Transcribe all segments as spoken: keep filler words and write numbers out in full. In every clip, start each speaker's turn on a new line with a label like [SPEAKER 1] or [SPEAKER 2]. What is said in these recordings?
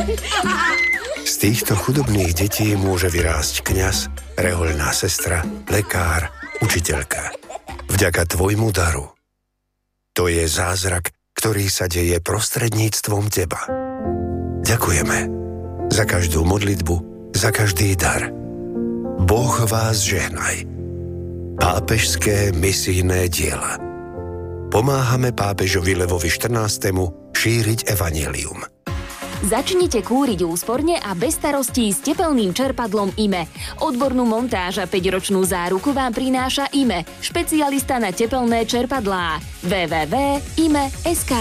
[SPEAKER 1] Z týchto chudobných detí môže vyrásť kňaz, rehoľná sestra, lekár, učiteľka. Vďaka tvojmu daru. To je zázrak, ktorý sa deje prostredníctvom teba. Ďakujeme za každú modlitbu, za každý dar. Boh vás žehnaj. Pápežské misijné diela. Pomáhame pápežovi Levovi štrnástemu šíriť evanjelium.
[SPEAKER 2] Začnite kúriť úsporne a bez starostí s tepelným čerpadlom í em e. Odbornú montáž a päťročnú záruku vám prináša í em e, špecialista na tepelné čerpadlá. w w w bodka i m e bodka es ká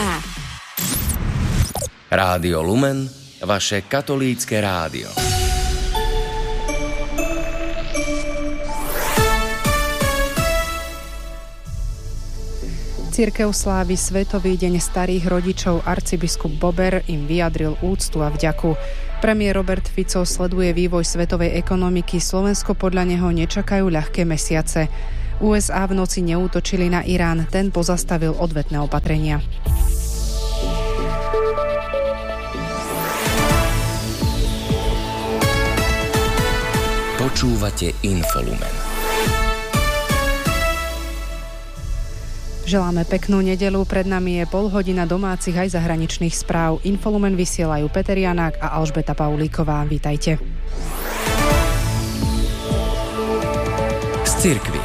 [SPEAKER 3] Rádio Lumen, vaše katolícke rádio.
[SPEAKER 4] Cirkev slávi Svetový deň starých rodičov. Arcibiskup Bober im vyjadril úctu a vďaku. Premiér Robert Fico sleduje vývoj svetovej ekonomiky. Slovensko podľa neho nečakajú ľahké mesiace. ú es á v noci neútočili na Irán. Ten pozastavil odvetné opatrenia.
[SPEAKER 3] Počúvate Infolumen.
[SPEAKER 4] Želáme peknú nedeľu, pred nami je pol hodina domácich aj zahraničných správ. Infolumen vysielajú Peter Janák a Alžbeta Paulíková. Vítajte.
[SPEAKER 3] Z cirkvi.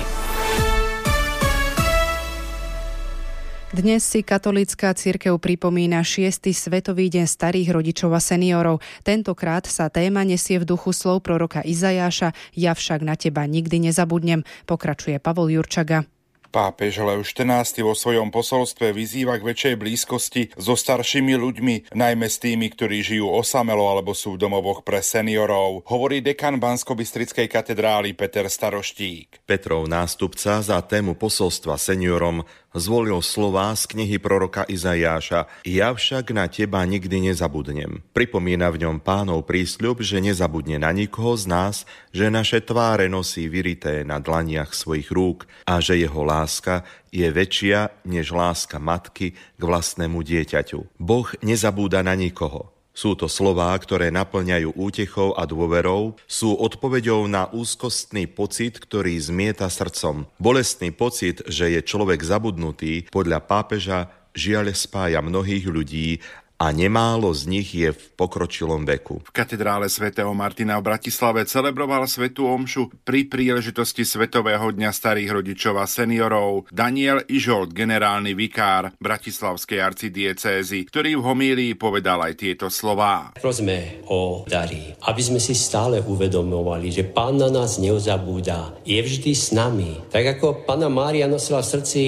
[SPEAKER 4] Dnes si katolícka cirkev pripomína šiesty Svetový deň starých rodičov a seniorov. Tentokrát sa téma nesie v duchu slov proroka Izajáša. Ja však na teba nikdy nezabudnem, pokračuje Pavol Jurčaga.
[SPEAKER 5] Pápež Lev štrnásty vo svojom posolstve vyzýva k väčšej blízkosti so staršími ľuďmi, najmä s tými, ktorí žijú osamelo alebo sú v domovoch pre seniorov, hovorí dekan Banskobystrickej katedrály Peter Staroštík.
[SPEAKER 6] Petrov nástupca za tému posolstva seniorom zvolil slová z knihy proroka Izajáša Ja však na teba nikdy nezabudnem. Pripomína v ňom Pánov prísľub, že nezabudne na nikoho z nás, že naše tváre nosí vyrité na dlaniach svojich rúk a že jeho láska je väčšia než láska matky k vlastnému dieťaťu. Boh nezabúda na nikoho. Sú to slová, ktoré naplňajú útechou a dôverou, sú odpoveďou na úzkostný pocit, ktorý zmieta srdcom. Bolestný pocit, že je človek zabudnutý, podľa pápeža žiaľ spája mnohých ľudí a nemálo z nich je v pokročilom veku.
[SPEAKER 5] V katedrále svätého Martina v Bratislave celebroval svätú omšu pri príležitosti Svetového dňa starých rodičov a seniorov Daniel Ižolt, generálny vikár bratislavskej arcidiecézy, ktorý v homílii povedal aj tieto slová.
[SPEAKER 7] Prosme o dary, aby sme si stále uvedomovali, že Pán na nás nezabúda, je vždy s nami. Tak ako Panna Mária nosila v srdci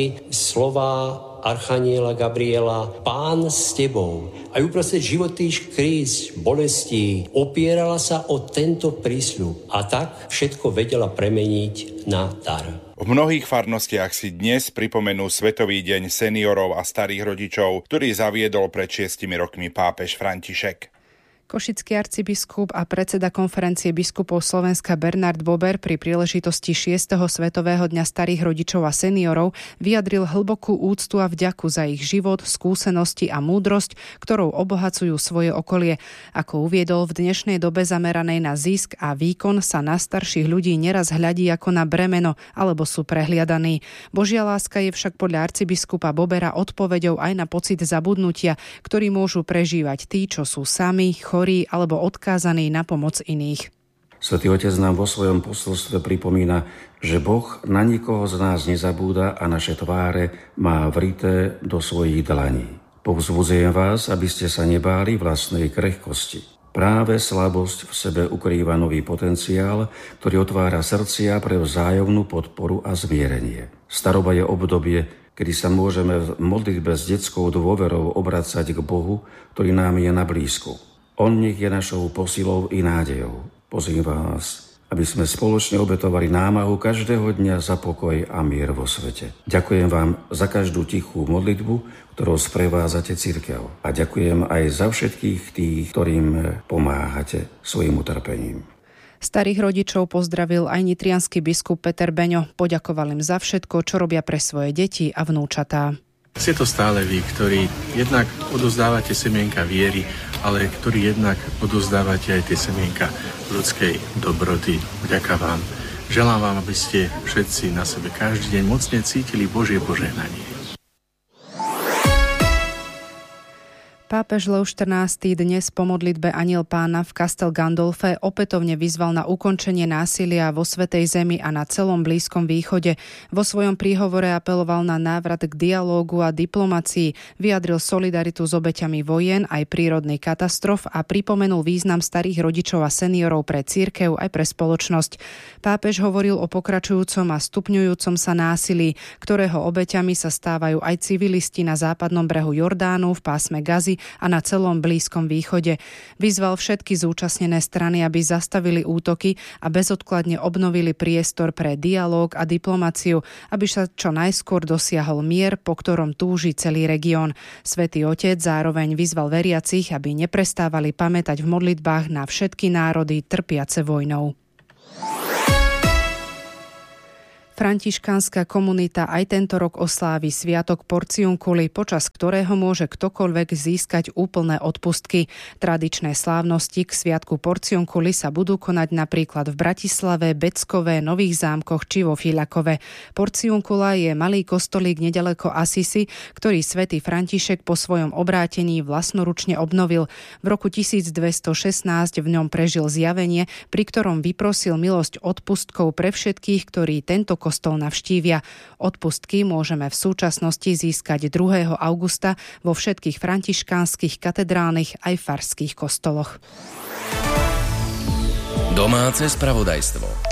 [SPEAKER 7] slova archaniela Gabriela, Pán s tebou. A uprostred životných kríz, bolestí opierala sa o tento prísľub a tak všetko vedela premeniť na dar.
[SPEAKER 5] V mnohých farnostiach si dnes pripomenú Svetový deň seniorov a starých rodičov, ktorý zaviedol pred šiestimi rokmi pápež František.
[SPEAKER 4] Košický arcibiskup a predseda konferencie biskupov Slovenska Bernard Bober pri príležitosti šiesteho Svetového dňa starých rodičov a seniorov vyjadril hlbokú úctu a vďaku za ich život, skúsenosti a múdrosť, ktorou obohacujú svoje okolie. Ako uviedol, v dnešnej dobe zameranej na zisk a výkon sa na starších ľudí neraz hľadí ako na bremeno alebo sú prehliadaní. Božia láska je však podľa arcibiskupa Bobera odpoveďou aj na pocit zabudnutia, ktorý môžu prežívať tí, čo sú sami, chorí alebo odkázaní na pomoc iných.
[SPEAKER 8] Svätý Otec nám vo svojom posolstve pripomína, že Boh na nikoho z nás nezabúda a naše tváre má vrité do svojich dlaní. Povzbudzujem vás, aby ste sa nebáli vlastnej krehkosti. Práve slabosť v sebe ukrýva nový potenciál, ktorý otvára srdcia pre vzájomnú podporu a zmierenie. Staroba je obdobie, kedy sa môžeme v modlitbe s detskou dôverou obracať k Bohu, ktorý nám je na blízku. On nech je našou posilou i nádejou. Pozývam vás, aby sme spoločne obetovali námahu každého dňa za pokoj a mier vo svete. Ďakujem vám za každú tichú modlitbu, ktorou sprevádzate cirkev. A ďakujem aj za všetkých tých, ktorým pomáhate svojim utrpením.
[SPEAKER 4] Starých rodičov pozdravil aj nitriansky biskup Peter Beňo. Poďakoval im za všetko, čo robia pre svoje deti a vnúčatá.
[SPEAKER 9] Ste to stále vy, ktorí jednak odozdávate semienka viery ale ktorý jednak odozdávate aj tie semienka ľudskej dobroty. Vďaka vám. Želám vám, aby ste všetci na sebe každý deň mocne cítili Božie požehnanie.
[SPEAKER 4] Pápež Lev štrnásty dnes po modlitbe Anjel Pána v Castel Gandolfe opätovne vyzval na ukončenie násilia vo Svätej Zemi a na celom Blízkom východe. Vo svojom príhovore apeloval na návrat k dialógu a diplomácii, vyjadril solidaritu s obeťami vojen aj prírodných katastrof a pripomenul význam starých rodičov a seniorov pre cirkev aj pre spoločnosť. Pápež hovoril o pokračujúcom a stupňujúcom sa násilí, ktorého obeťami sa stávajú aj civilisti na západnom brehu Jordánu, v pásme Gazy a na celom Blízkom východe. Vyzval všetky zúčastnené strany, aby zastavili útoky a bezodkladne obnovili priestor pre dialóg a diplomáciu, aby sa čo najskôr dosiahol mier, po ktorom túži celý región. Svätý Otec zároveň vyzval veriacich, aby neprestávali pamätať v modlitbách na všetky národy trpiace vojnou. Františkánska komunita aj tento rok oslávi sviatok Porciunculi, počas ktorého môže ktokoľvek získať úplné odpustky. Tradičné slávnosti k sviatku Porciunculi sa budú konať napríklad v Bratislave, Beckove, Nových Zámkoch či vo Fiľakove. Porciuncula je malý kostolík nedaleko Assisi, ktorý svätý František po svojom obrátení vlastnoručne obnovil. V roku tisícdvestošestnásť v ňom prežil zjavenie, pri ktorom vyprosil milosť odpustkov pre všetkých, ktorí tento kostol navštívia. Odpustky môžeme v súčasnosti získať druhého augusta vo všetkých františkánskych katedrálnych aj farských kostoloch.
[SPEAKER 3] Domáce spravodajstvo.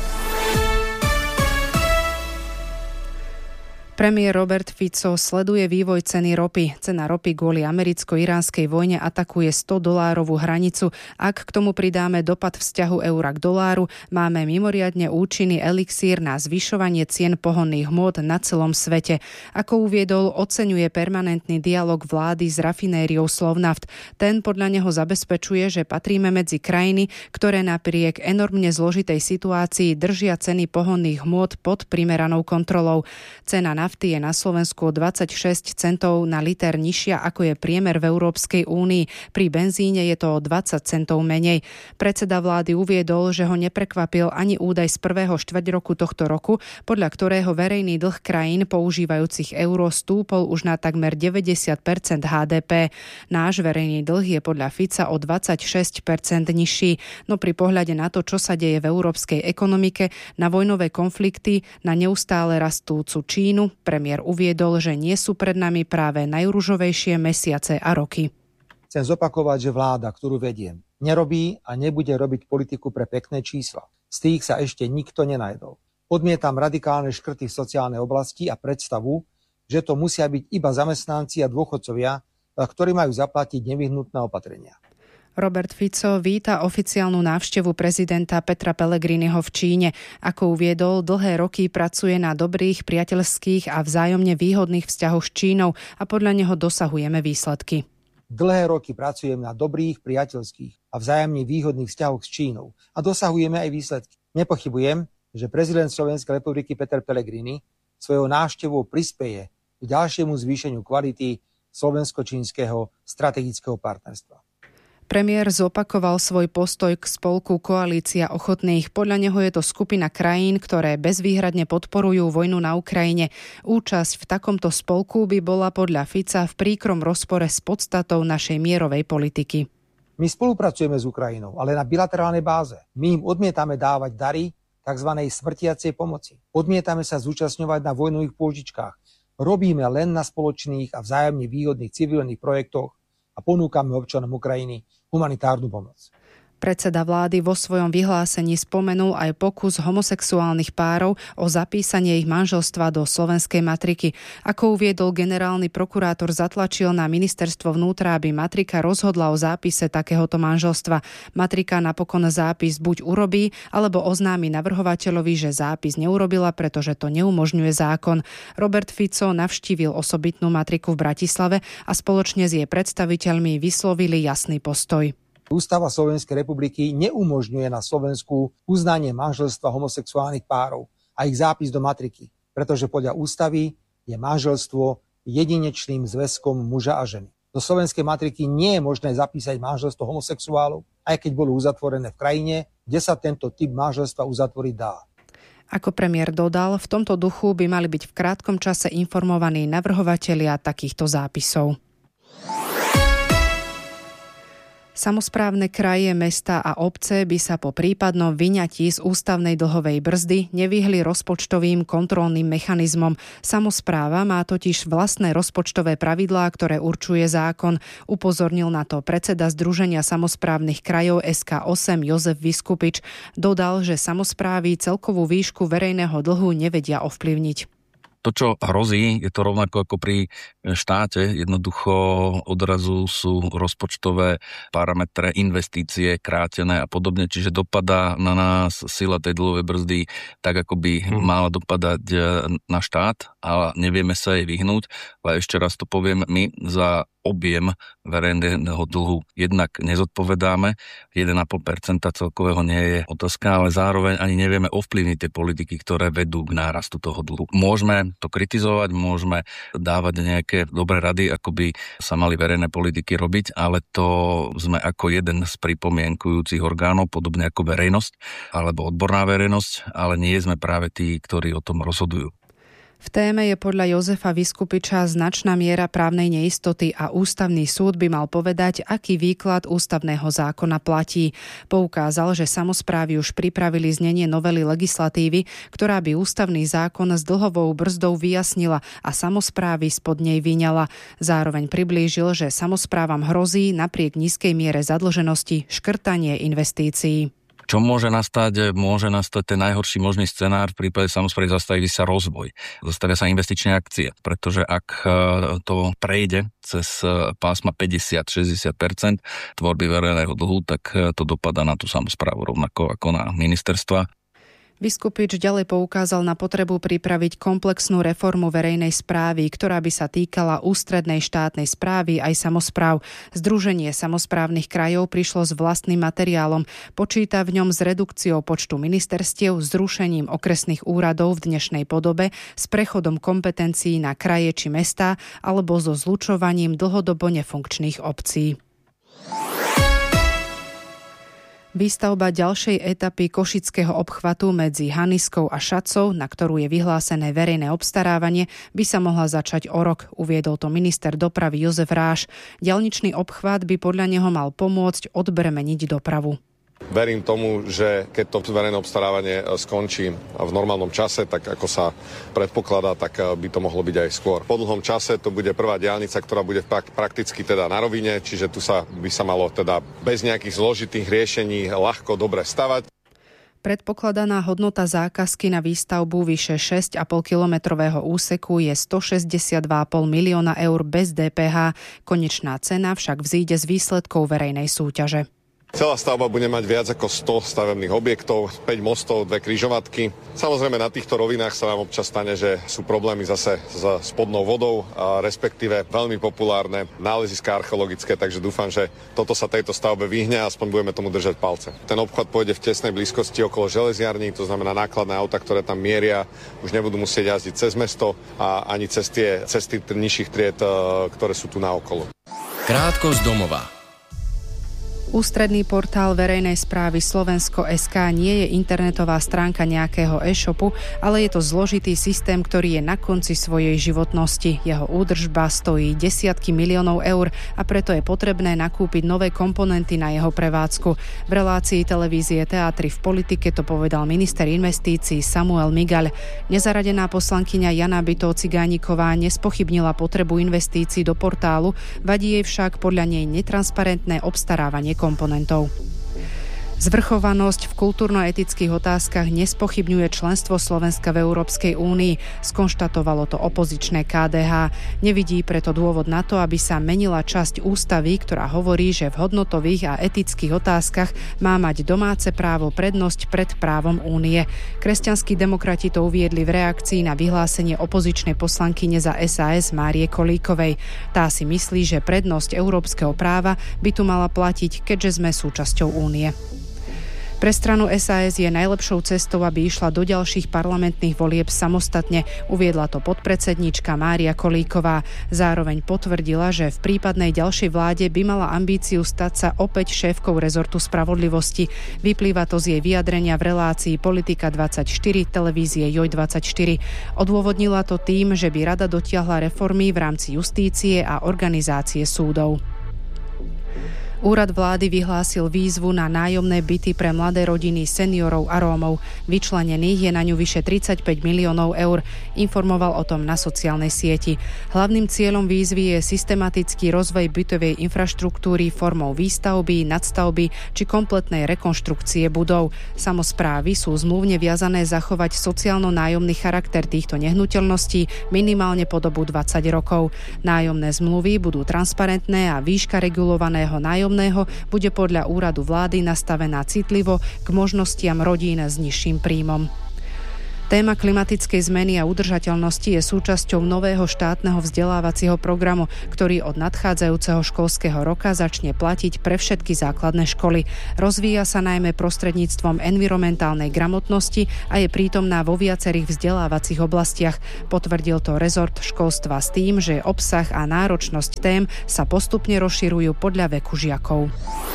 [SPEAKER 4] Premiér Robert Fico sleduje vývoj ceny ropy. Cena ropy kvôli americko-iránskej vojne atakuje sto dolárovú hranicu. Ak k tomu pridáme dopad vzťahu eura k doláru, máme mimoriadne účinný elixír na zvyšovanie cien pohonných hmôt na celom svete. Ako uviedol, oceňuje permanentný dialog vlády s rafinériou Slovnaft. Ten podľa neho zabezpečuje, že patríme medzi krajiny, ktoré napriek enormne zložitej situácii držia ceny pohonných hmôt pod primeranou kontrolou. Cena na nafty je na Slovensku o dvadsaťšesť centov na liter nižšia, ako je priemer v Európskej únii. Pri benzíne je to o dvadsať centov menej. Predseda vlády uviedol, že ho neprekvapil ani údaj z prvého štvrťroku tohto roku, podľa ktorého verejný dlh krajín používajúcich euro stúpol už na takmer deväťdesiat percent há dé pé. Náš verejný dlh je podľa Fica o dvadsaťšesť percent nižší, no pri pohľade na to, čo sa deje v európskej ekonomike, na vojnové konflikty, na neustále rastúcu Čínu, premiér uviedol, že nie sú pred nami práve najružovejšie mesiace a roky.
[SPEAKER 10] Chcem zopakovať, že vláda, ktorú vediem, nerobí a nebude robiť politiku pre pekné čísla. Z tých sa ešte nikto nenajdol. Odmietam radikálne škrty v sociálnej oblasti a predstavu, že to musia byť iba zamestnanci a dôchodcovia, ktorí majú zaplatiť nevyhnutné opatrenia.
[SPEAKER 4] Robert Fico víta oficiálnu návštevu prezidenta Petra Pellegriniho v Číne. Ako uviedol, dlhé roky pracuje na dobrých, priateľských a vzájomne výhodných vzťahoch s Čínou a podľa neho dosahujeme výsledky.
[SPEAKER 10] Dlhé roky pracujem na dobrých, priateľských a vzájomne výhodných vzťahoch s Čínou a dosahujeme aj výsledky. Nepochybujem, že prezident Slovenskej republiky Peter Pellegrini svojou návštevou prispeje k ďalšiemu zvýšeniu kvality slovensko-čínskeho strategického partnerstva.
[SPEAKER 4] Premiér zopakoval svoj postoj k spolku Koalícia ochotných. Podľa neho je to skupina krajín, ktoré bezvýhradne podporujú vojnu na Ukrajine. Účasť v takomto spolku by bola podľa Fica v príkrom rozpore s podstatou našej mierovej politiky.
[SPEAKER 10] My spolupracujeme s Ukrajinou, ale na bilaterálnej báze. My im odmietame dávať dary tzv. Smrtiacej pomoci. Odmietame sa zúčastňovať na vojnových pôžičkách. Robíme len na spoločných a vzájomne výhodných civilných projektoch a ponúkame občanom Ukrajiny humanitárnu pomoc.
[SPEAKER 4] Predseda vlády vo svojom vyhlásení spomenul aj pokus homosexuálnych párov o zapísanie ich manželstva do slovenskej matriky. Ako uviedol generálny prokurátor, zatlačil na ministerstvo vnútra, aby matrika rozhodla o zápise takéhoto manželstva. Matrika napokon zápis buď urobí, alebo oznámi navrhovateľovi, že zápis neurobila, pretože to neumožňuje zákon. Robert Fico navštívil osobitnú matriku v Bratislave a spoločne s jej predstaviteľmi vyslovili jasný postoj.
[SPEAKER 10] Ústava Slovenskej republiky neumožňuje na Slovensku uznanie manželstva homosexuálnych párov a ich zápis do matriky, pretože podľa ústavy je manželstvo jedinečným zväzkom muža a ženy. Do slovenskej matriky nie je možné zapísať manželstvo homosexuálov, aj keď bolo uzatvorené v krajine, kde sa tento typ manželstva uzatvoriť dá.
[SPEAKER 4] Ako premiér dodal, v tomto duchu by mali byť v krátkom čase informovaní navrhovatelia takýchto zápisov. Samosprávne kraje, mestá a obce by sa po prípadnom vyňatí z ústavnej dlhovej brzdy nevyhli rozpočtovým kontrolným mechanizmom. Samospráva má totiž vlastné rozpočtové pravidlá, ktoré určuje zákon. Upozornil na to predseda Združenia samosprávnych krajov es ká osem Jozef Viskupič. Dodal, že samosprávy celkovú výšku verejného dlhu nevedia ovplyvniť.
[SPEAKER 11] To, čo hrozí, je to rovnako ako pri štáte. Jednoducho odrazu sú rozpočtové parametre, investície krátené a podobne, čiže dopadá na nás sila tej dlhovej brzdy tak, ako by hmm. mala dopadať na štát, ale nevieme sa jej vyhnúť. Ale ešte raz to poviem, my za objem verejného dlhu jednak nezodpovedáme. jeden a pol percenta celkového nie je otázka, ale zároveň ani nevieme ovplyvniť tie politiky, ktoré vedú k nárastu toho dlhu. Môžeme to kritizovať, môžeme dávať nejaké dobré rady, ako by sa mali verejné politiky robiť, ale to sme ako jeden z pripomienkujúcich orgánov, podobne ako verejnosť alebo odborná verejnosť, ale nie sme práve tí, ktorí o tom rozhodujú.
[SPEAKER 4] V téme je podľa Jozefa Viskupiča značná miera právnej neistoty a ústavný súd by mal povedať, aký výklad ústavného zákona platí. Poukázal, že samosprávy už pripravili znenie novely legislatívy, ktorá by ústavný zákon s dlhovou brzdou vyjasnila a samosprávy spod nej vyňala. Zároveň priblížil, že samosprávam hrozí napriek nízkej miere zadlženosti škrtanie investícií.
[SPEAKER 11] Čo môže nastať? Môže nastať ten najhorší možný scenár. V prípade samosprávy zastaví sa rozvoj. Zastavia sa investičné akcie, pretože ak to prejde cez pásma päťdesiat až šesťdesiat percent tvorby verejného dlhu, tak to dopadá na tú samosprávu rovnako ako na ministerstva.
[SPEAKER 4] Viskupič ďalej poukázal na potrebu pripraviť komplexnú reformu verejnej správy, ktorá by sa týkala ústrednej štátnej správy aj samospráv. Združenie samosprávnych krajov prišlo s vlastným materiálom. Počíta v ňom s redukciou počtu ministerstiev, zrušením okresných úradov v dnešnej podobe, s prechodom kompetencií na kraje či mestá alebo so zlučovaním dlhodobo nefunkčných obcí. Výstavba ďalšej etapy košického obchvatu medzi Haniskou a Šacou, na ktorú je vyhlásené verejné obstarávanie, by sa mohla začať o rok, uviedol to minister dopravy Jozef Ráš. Diaľničný obchvat by podľa neho mal pomôcť odbremeniť dopravu.
[SPEAKER 12] Verím tomu, že keď to verejné obstarávanie skončí v normálnom čase, tak ako sa predpokladá, tak by to mohlo byť aj skôr. Po dlhom čase to bude prvá diaľnica, ktorá bude prakticky teda na rovine, čiže tu sa by sa malo teda bez nejakých zložitých riešení ľahko dobre stavať.
[SPEAKER 4] Predpokladaná hodnota zákazky na výstavbu vyše šesť a pol kilometrového úseku je stošesťdesiatdva a pol milióna eur bez dé pé há. Konečná cena však vzíde z výsledkov verejnej súťaže.
[SPEAKER 12] Celá stavba bude mať viac ako sto stavebných objektov, päť mostov, dve križovatky. Samozrejme na týchto rovinách sa nám občas stane, že sú problémy zase s spodnou vodou, a respektíve veľmi populárne náleziská archeologické, takže dúfam, že toto sa tejto stavbe vyhne a aspoň budeme tomu držať palce. Ten obchvat pôjde v tesnej blízkosti okolo železiarní, to znamená nákladné auta, ktoré tam mieria, už nebudú musieť jazdiť cez mesto a ani cez tie cesty nižších tried, ktoré sú tu naokolo.
[SPEAKER 3] Krátko z domova.
[SPEAKER 4] Ústredný portál verejnej správy Slovensko bodka es ká nie je internetová stránka nejakého e-shopu, ale je to zložitý systém, ktorý je na konci svojej životnosti. Jeho údržba stojí desiatky miliónov eur a preto je potrebné nakúpiť nové komponenty na jeho prevádzku. V relácii televízie Teatry v politike to povedal minister investícií Samuel Migaľ. Nezaradená poslankyňa Jana Bytov-Cigániková nespochybnila potrebu investícií do portálu, vadí jej však podľa nej netransparentné obstarávanie komponentov. Zvrchovanosť v kultúrno-etických otázkach nespochybňuje členstvo Slovenska v Európskej únii, skonštatovalo to opozičné ká dé há. Nevidí preto dôvod na to, aby sa menila časť ústavy, ktorá hovorí, že v hodnotových a etických otázkach má mať domáce právo prednosť pred právom únie. Kresťanskí demokrati to uviedli v reakcii na vyhlásenie opozičnej poslankyne za es a es Márie Kolíkovej. Tá si myslí, že prednosť európskeho práva by tu mala platiť, keďže sme súčasťou únie. Pre stranu es a es je najlepšou cestou, aby išla do ďalších parlamentných volieb samostatne, uviedla to podpredsedníčka Mária Kolíková. Zároveň potvrdila, že v prípadnej ďalšej vláde by mala ambíciu stať sa opäť šéfkou rezortu spravodlivosti. Vyplýva to z jej vyjadrenia v relácii Politika dvadsaťštyri televízie Joj dvadsaťštyri. Odôvodnila to tým, že by rada dotiahla reformy v rámci justície a organizácie súdov. Úrad vlády vyhlásil výzvu na nájomné byty pre mladé rodiny, seniorov a Rómov. Vyčlenených je na ňu vyše tridsaťpäť miliónov eur. Informoval o tom na sociálnej sieti. Hlavným cieľom výzvy je systematický rozvoj bytovej infraštruktúry formou výstavby, nadstavby či kompletnej rekonštrukcie budov. Samosprávy sú zmluvne viazané zachovať sociálno-nájomný charakter týchto nehnuteľností minimálne po dobu dvadsať rokov. Nájomné zmluvy budú transparentné a výška regulovaného nájomného bude podľa úradu vlády nastavená citlivo k možnostiam rodín s nižším príjmom. Téma klimatickej zmeny a udržateľnosti je súčasťou nového štátneho vzdelávacieho programu, ktorý od nadchádzajúceho školského roka začne platiť pre všetky základné školy. Rozvíja sa najmä prostredníctvom environmentálnej gramotnosti a je prítomná vo viacerých vzdelávacích oblastiach. Potvrdil to rezort školstva s tým, že obsah a náročnosť tém sa postupne rozširujú podľa veku žiakov.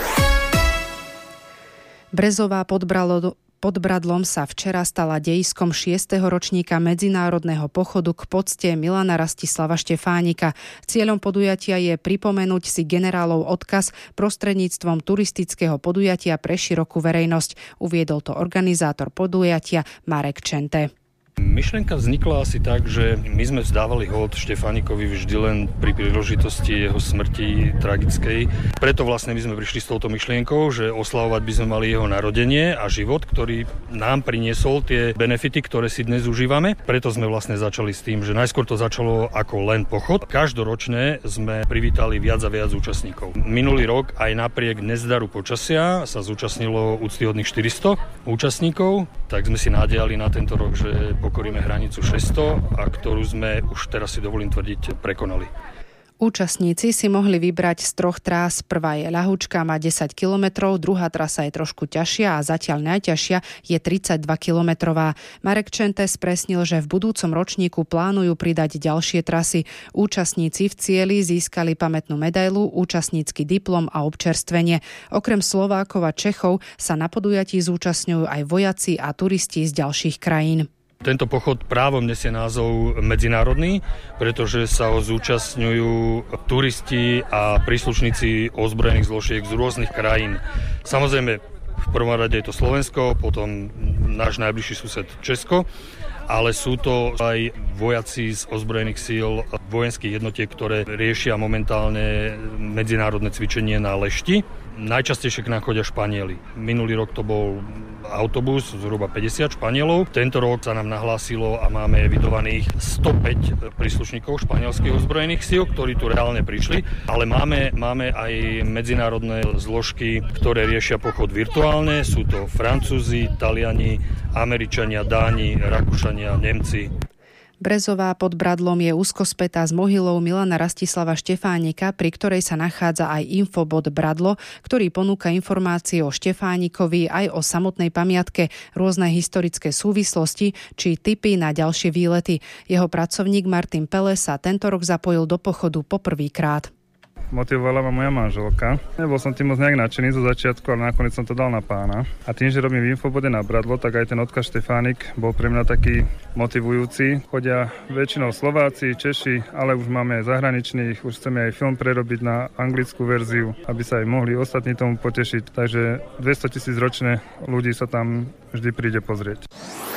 [SPEAKER 4] Brezová pod Bralo Pod Bradlom sa včera stala dejiskom šiesteho ročníka medzinárodného pochodu k pocte Milana Rastislava Štefánika. Cieľom podujatia je pripomenúť si generálov odkaz prostredníctvom turistického podujatia pre širokú verejnosť. Uviedol to organizátor podujatia Marek Čente.
[SPEAKER 13] Myšlienka vznikla asi tak, že my sme vzdávali hold Štefánikovi vždy len pri príležitosti jeho smrti tragickej. Preto vlastne my sme prišli s touto myšlienkou, že oslavovať by sme mali jeho narodenie a život, ktorý nám priniesol tie benefity, ktoré si dnes užívame. Preto sme vlastne začali s tým, že najskôr to začalo ako len pochod. Každoročne sme privítali viac a viac účastníkov. Minulý rok aj napriek nezdaru počasia sa zúčastnilo úctyhodných štyristo účastníkov, tak sme si nádejali na tento rok, že pokoríme hranicu šesťsto, a ktorú sme už teraz si dovolím tvrdiť prekonali.
[SPEAKER 4] Účastníci si mohli vybrať z troch trás. Prvá je ľahučká, má desať kilometrov, druhá trasa je trošku ťažšia a zatiaľ najťažšia je tridsaťdva kilometrová. Marek Čente spresnil, že v budúcom ročníku plánujú pridať ďalšie trasy. Účastníci v cieli získali pamätnú medailu, účastnícky diplom a občerstvenie. Okrem Slovákov a Čechov sa na podujatí zúčastňujú aj vojaci a turisti z ďalších krajín.
[SPEAKER 13] Tento pochod právom nesie názov medzinárodný, pretože sa ho zúčastňujú turisti a príslušníci ozbrojených zložiek z rôznych krajín. Samozrejme, v prvom rade je to Slovensko, potom náš najbližší sused Česko, ale sú to aj vojaci z ozbrojených síl vojenských jednotiek, ktoré riešia momentálne medzinárodné cvičenie na Lešti. Najčastejšie k nám chodia Španieli. Minulý rok to bol autobus, zhruba päťdesiat Španielov. Tento rok sa nám nahlásilo a máme evidovaných stopäť príslušníkov španielských ozbrojených síl, ktorí tu reálne prišli, ale máme, máme aj medzinárodné zložky, ktoré riešia pochod virtuálne. Sú to Francúzi, Taliani, Američania, Dáni, Rakúšania, Nemci.
[SPEAKER 4] Brezová pod Bradlom je úzko spätá s mohylou Milana Rastislava Štefánika, pri ktorej sa nachádza aj infobot Bradlo, ktorý ponúka informácie o Štefánikovi aj o samotnej pamiatke, rôzne historické súvislosti či tipy na ďalšie výlety. Jeho pracovník Martin Pele sa tento rok zapojil do pochodu poprvýkrát.
[SPEAKER 14] Motivovala ma moja manželka. Nebol som tým moc nejak nadšený zo začiatku, ale nakoniec som to dal na pána. A tým, že robím v infobode na Bradlo, tak aj ten odkaz Štefánik bol pre mňa taký motivujúci. Chodia väčšinou Slováci, Češi, ale už máme aj zahraničných. Už chceme aj film prerobiť na anglickú verziu, aby sa aj mohli ostatní tomu potešiť. Takže dvestotisíc ročne ľudí sa tam vždy príde pozrieť.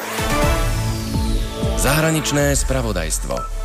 [SPEAKER 3] Zahraničné spravodajstvo.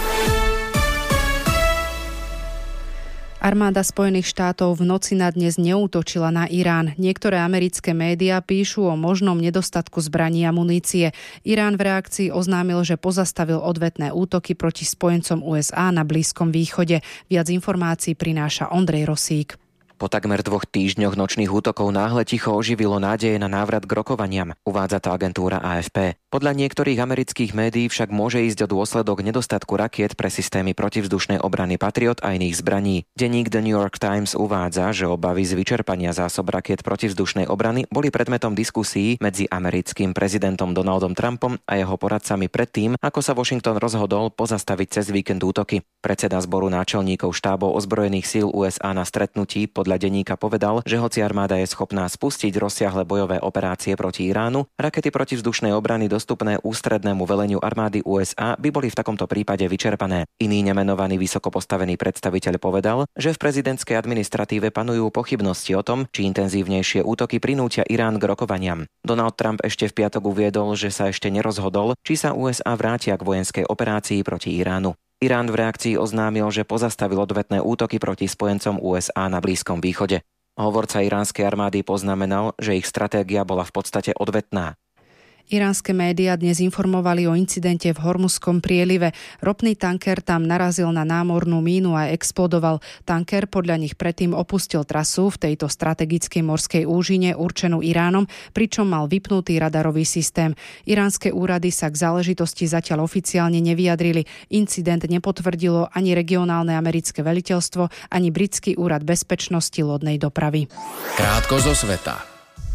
[SPEAKER 4] Armáda Spojených štátov v noci na dnes neútočila na Irán. Niektoré americké médiá píšu o možnom nedostatku zbraní a munície. Irán v reakcii oznámil, že pozastavil odvetné útoky proti spojencom ú es á na Blízkom východe. Viac informácií prináša Ondrej Rosík.
[SPEAKER 15] Po takmer dvoch týždňoch nočných útokov náhle ticho oživilo nádeje na návrat k rokovaniam, uvádza to agentúra á ef pé. Podľa niektorých amerických médií však môže ísť o dôsledok nedostatku rakiet pre systémy protivzdušnej obrany Patriot a iných zbraní. Denník The New York Times uvádza, že obavy z vyčerpania zásob rakiet protivzdušnej obrany boli predmetom diskusí medzi americkým prezidentom Donaldom Trumpom a jeho poradcami predtým, ako sa Washington rozhodol pozastaviť cez víkend útoky. Predseda zboru náčelníkov štábov ozbrojených síl ú es á na stretnutí podľa denníka povedal, že hoci armáda je schopná spustiť rozsiahle bojové operácie proti Iránu, rakety protivzdušnej obrany dostupné ústrednému veleniu armády ú es á by boli v takomto prípade vyčerpané. Iný nemenovaný vysoko postavený predstaviteľ povedal, že v prezidentskej administratíve panujú pochybnosti o tom, či intenzívnejšie útoky prinútia Irán k rokovaniam. Donald Trump ešte v piatok uviedol, že sa ešte nerozhodol, či sa ú es á vrátia k vojenskej operácii proti Iránu. Irán v reakcii oznámil, že pozastavil odvetné útoky proti spojencom ú es á na Blízkom východe. Hovorca iránskej armády poznamenal, že ich stratégia bola v podstate odvetná.
[SPEAKER 4] Iránske médiá dnes informovali o incidente v Hormuzskom prielive. Ropný tanker tam narazil na námornú mínu a explodoval. Tanker podľa nich predtým opustil trasu v tejto strategickej morskej úžine určenú Iránom, pričom mal vypnutý radarový systém. Iránske úrady sa k záležitosti zatiaľ oficiálne nevyjadrili. Incident nepotvrdilo ani regionálne americké veliteľstvo, ani britský úrad bezpečnosti lodnej dopravy.
[SPEAKER 3] Krátko zo sveta.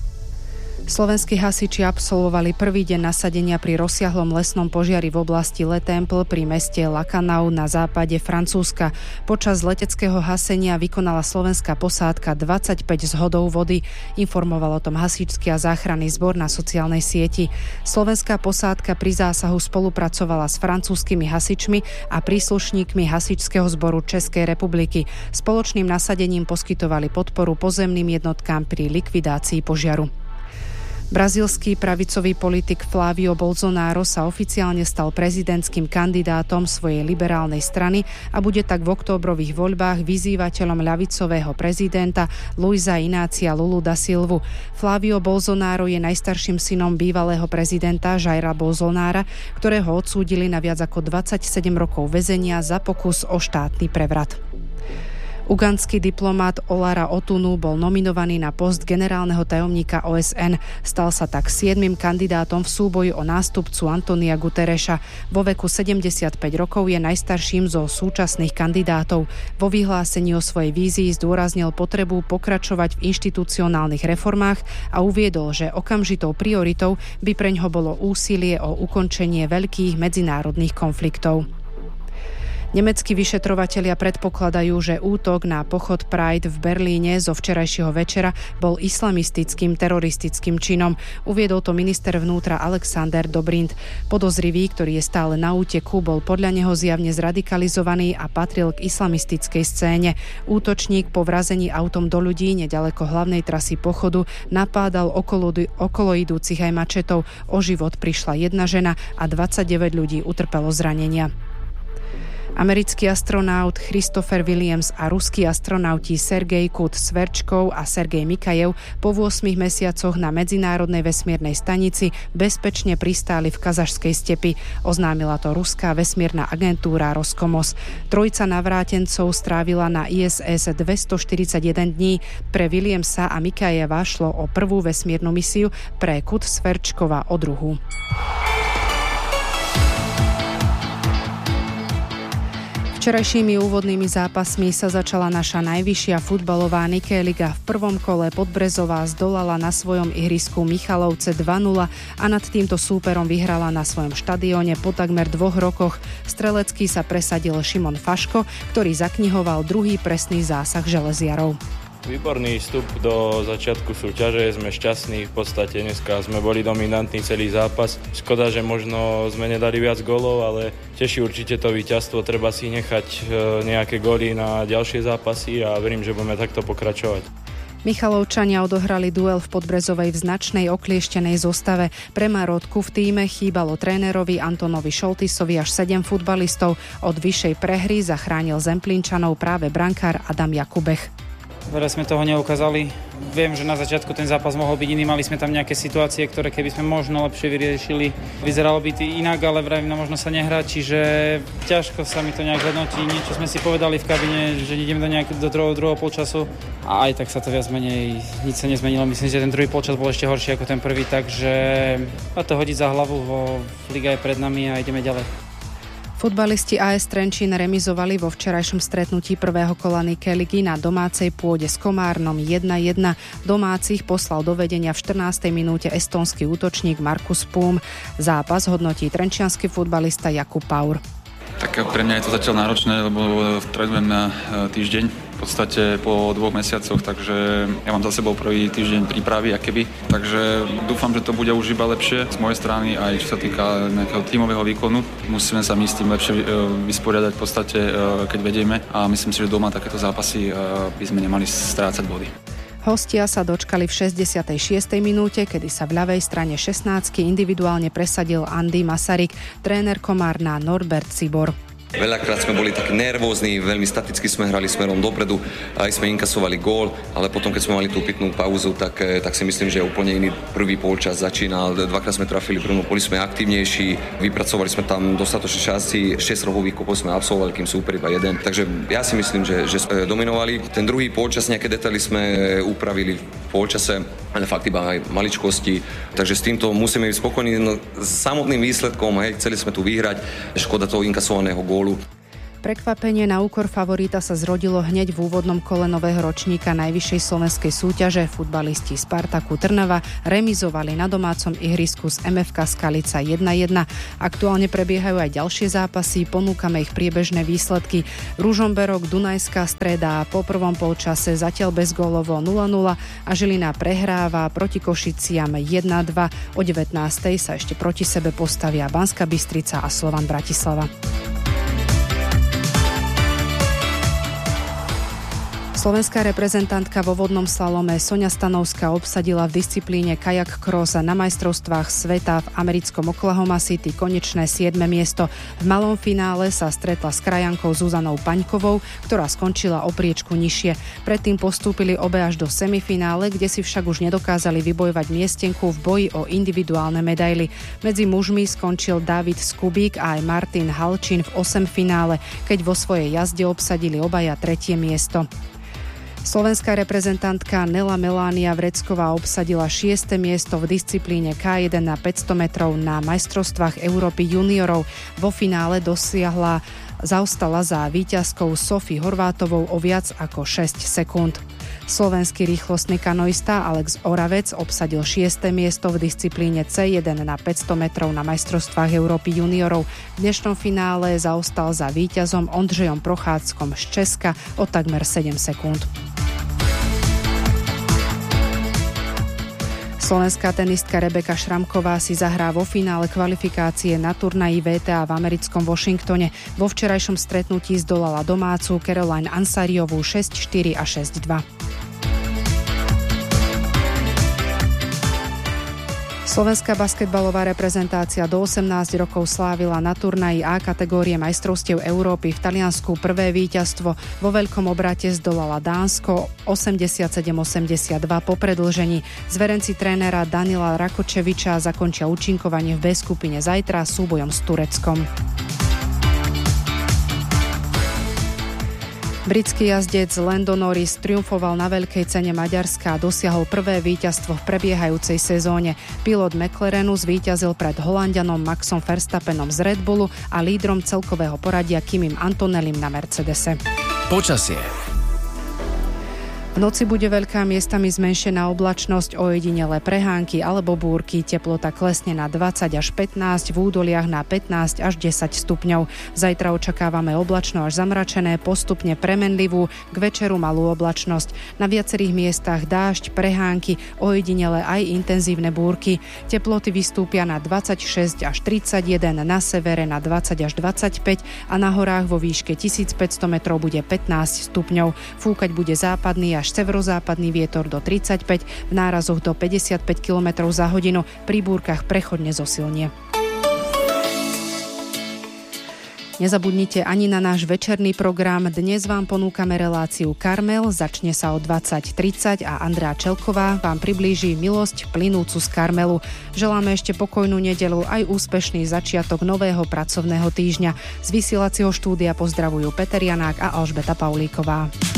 [SPEAKER 4] Slovenskí hasiči absolvovali prvý deň nasadenia pri rozsiahlom lesnom požiari v oblasti Le Temple pri meste Lacanau na západe Francúzska. Počas leteckého hasenia vykonala slovenská posádka dvadsaťpäť zhodov vody. Informoval o tom hasičský a záchranný zbor na sociálnej sieti. Slovenská posádka pri zásahu spolupracovala s francúzskymi hasičmi a príslušníkmi hasičského zboru Českej republiky. Spoločným nasadením poskytovali podporu pozemným jednotkám pri likvidácii požiaru. Brazílsky pravicový politik Flávio Bolsonaro sa oficiálne stal prezidentským kandidátom svojej liberálnej strany a bude tak v októbrových voľbách vyzývateľom ľavicového prezidenta Luisa Inácia Lulu da Silvu. Flávio Bolsonaro je najstarším synom bývalého prezidenta Jaira Bolsonára, ktorého odsúdili na viac ako dvadsaťsedem rokov väzenia za pokus o štátny prevrat. Ugandský diplomát Olara Otunu bol nominovaný na post generálneho tajomníka ó es en. Stal sa tak siedmym kandidátom v súboji o nástupcu Antonia Gutereša. Vo veku sedemdesiatpäť rokov je najstarším zo súčasných kandidátov. Vo vyhlásení o svojej vízii zdôraznil potrebu pokračovať v inštitucionálnych reformách a uviedol, že okamžitou prioritou by preňho bolo úsilie o ukončenie veľkých medzinárodných konfliktov. Nemeckí vyšetrovatelia predpokladajú, že útok na pochod Pride v Berlíne zo včerajšieho večera bol islamistickým teroristickým činom. Uviedol to minister vnútra Alexander Dobrindt. Podozrivý, ktorý je stále na úteku, bol podľa neho zjavne zradikalizovaný a patril k islamistickej scéne. Útočník po vrazení autom do ľudí neďaleko hlavnej trasy pochodu napádal okolo, okolo idúcich aj mačetov. O život prišla jedna žena a dvadsaťdeväť ľudí utrpelo zranenia. Americký astronaut Christopher Williams a ruskí astronauti Sergej Kut-Sverčkov a Sergej Mikajev po ôsmich mesiacoch na medzinárodnej vesmírnej stanici bezpečne pristáli v kazašskej stepi. Oznámila to ruská vesmírna agentúra Roskosmos. Trojica navrátencov strávila na í es es dvestoštyridsaťjeden dní. Pre Williamsa a Mikajeva šlo o prvú vesmírnu misiu, pre Kut-Sverčkova o druhú. Včerajšími úvodnými zápasmi sa začala naša najvyššia futbalová Nike liga. V prvom kole Podbrezová zdolala na svojom ihrisku Michalovce dva nula a nad týmto súperom vyhrala na svojom štadióne po takmer dvoch rokoch. Strelecký sa presadil Šimon Faško, ktorý zaknihoval druhý presný zásah železiarov.
[SPEAKER 16] Výborný vstup do začiatku súťaže, sme šťastní, v podstate dneska sme boli dominantní celý zápas. Škoda, že možno sme nedali viac gólov, ale teší určite to víťazstvo, treba si nechať nejaké góly na ďalšie zápasy a verím, že budeme takto pokračovať.
[SPEAKER 4] Michalovčania odohrali duel v Podbrezovej v značnej oklieštenej zostave. Pre Marotku v tíme chýbalo trénerovi Antonovi Šoltisovi až sedem futbalistov. Od vyššej prehry zachránil Zemplínčanov práve brankár Adam Jakubech.
[SPEAKER 17] veľa sme toho neukázali. Viem, že na začiatku ten zápas mohol byť iný, mali sme tam nejaké situácie, ktoré keby sme možno lepšie vyriešili, vyzeralo by inak, ale vravím, no možno sa nehrá, čiže ťažko sa mi to nejak hodnotí. Niečo sme si povedali v kabine, že ideme do, nejak, do druhého, druhého polčasu a aj tak sa to viac menej nič sa nezmenilo. Myslím, že ten druhý polčas bol ešte horší ako ten prvý, takže a to hodiť za hlavu, liga je pred nami a ideme ďalej.
[SPEAKER 4] Futbalisti á es Trenčín remizovali vo včerajšom stretnutí prvého kola Nike ligy na domácej pôde s Komárnom jedna jedna. Domácich poslal do vedenia v štrnástej minúte estónsky útočník Markus Pum. Zápas hodnotí trenčiansky futbalista Jakub Paur.
[SPEAKER 18] Tak pre mňa je to zatiaľ náročné, lebo trénujem na týždeň v podstate po dvoch mesiacoch, takže ja mám za sebou prvý týždeň prípravy akéby, takže dúfam, že to bude už iba lepšie z mojej strany, aj čo sa týka nejakého tímového výkonu. Musíme sa my s tým lepšie vysporiadať v podstate, keď vedieme a myslím si, že doma takéto zápasy by sme nemali strácať body.
[SPEAKER 4] Hostia sa dočkali v šesťdesiatej šiestej minúte, kedy sa v ľavej strane šestnástky individuálne presadil Andy Masaryk, tréner Komárna Norbert Cibor.
[SPEAKER 19] Veľakrát sme boli takí nervózni, veľmi staticky sme hrali smerom dopredu, aj sme inkasovali gól, ale potom, keď sme mali tú pitnú pauzu, tak, tak si myslím, že úplne iný prvý polčas začínal. Dvakrát sme trafili prvnú, boli sme aktívnejší, vypracovali sme tam dostatočné šance, šesť rohových kopov sme absolvovali, kým súper iba jeden. Takže ja si myslím, že, že sme dominovali. Ten druhý polčas, nejaké detaily sme upravili v polčase, ale fakt iba aj maličkosti. Takže s týmto musíme byť spokojní. No, s samotným výsledkom, hej, chceli sme tu vyhrať, škoda toho inkasovaného gólu.
[SPEAKER 4] Prekvapenie na úkor favorita sa zrodilo hneď v úvodnom kole nového ročníka najvyššej slovenskej súťaže. Futbalisti Spartaku Trnava remizovali na domácom ihrisku z em ef ká Skalica jedna jedna. Aktuálne prebiehajú aj ďalšie zápasy, ponúkame ich priebežné výsledky. Ružomberok, Dunajská Streda po prvom polčase zatiaľ bezgólovo nula nula a Žilina prehráva proti Košiciam jedna dva. O devätnástej sa ešte proti sebe postavia Banská Bystrica a Slovan Bratislava. Slovenská reprezentantka vo vodnom slalome Soňa Stanovská obsadila v disciplíne kajak cross na majstrovstvách sveta v americkom Oklahoma City konečné siedme miesto. V malom finále sa stretla s krajankou Zuzanou Paňkovou, ktorá skončila o priečku nižšie. Predtým postúpili obe až do semifinále, kde si však už nedokázali vybojovať miestenku v boji o individuálne medaily. Medzi mužmi skončil David Skubík a aj Martin Halčín v osemfinále, keď vo svojej jazde obsadili obaja tretie miesto. Slovenská reprezentantka Nela Melánia Vrecková obsadila šieste miesto v disciplíne ká jeden na päťsto metrov na majstrovstvách Európy juniorov. Vo finále dosiahla, zaostala za víťazkou Sofie Horvátovou o viac ako šesť sekúnd. Slovenský rýchlostný kanoista Alex Oravec obsadil šieste miesto v disciplíne cé jeden na päťsto metrov na majstrovstvách Európy juniorov. V dnešnom finále zaostal za víťazom Ondřejom Prochádzkom z Česka o takmer sedem sekúnd. Slovenská tenistka Rebeka Šramková si zahrá vo finále kvalifikácie na turnaji vé té á v americkom Washingtone. Vo včerajšom stretnutí zdolala domácu Caroline Ansariovú šesť štyri a šesť dva. Slovenská basketbalová reprezentácia do osemnásť rokov slávila na turnaji A kategórie majstrovstiev Európy v Taliansku prvé víťazstvo. Vo veľkom obrate zdolala Dánsko osemdesiatsedem osemdesiatdva po predĺžení. Zverenci trénera Danila Rakočeviča zakončia účinkovanie v B skupine zajtra súbojom s Tureckom. Britský jazdec Lando Norris triumfoval na veľkej cene Maďarska a dosiahol prvé víťazstvo v prebiehajúcej sezóne. Pilot McLarenu zvíťazil pred Holanďanom Maxom Verstappenom z Red Bullu a lídrom celkového poradia Kimim Antonelim na Mercedese.
[SPEAKER 3] Počasie.
[SPEAKER 4] V noci bude veľká miestami zmenšená oblačnosť, ojedinelé prehánky alebo búrky. Teplota klesne na dvadsať až pätnásť, v údoliach na pätnásť až desať stupňov. Zajtra očakávame oblačno až zamračené, postupne premenlivú, k večeru malú oblačnosť. Na viacerých miestach dážď, prehánky, ojedinelé aj intenzívne búrky. Teploty vystúpia na dvadsaťšesť až tridsaťjeden, na severe na dvadsať až dvadsaťpäť a na horách vo výške tisícpäťsto metrov bude pätnásť stupňov. Fúkať bude západný až severozápadný vietor do tridsaťpäť, v nárazoch do päťdesiatpäť kilometrov za hodinu, pri búrkach prechodne zosilnie. Nezabudnite ani na náš večerný program. Dnes vám ponúkame reláciu Karmel, začne sa o dvadsať tridsať a Andrea Čelková vám priblíži milosť plynúcu z Karmelu. Želáme ešte pokojnú nedeľu aj úspešný začiatok nového pracovného týždňa. Z vysielacieho štúdia pozdravujú Peter Janák a Alžbeta Paulíková.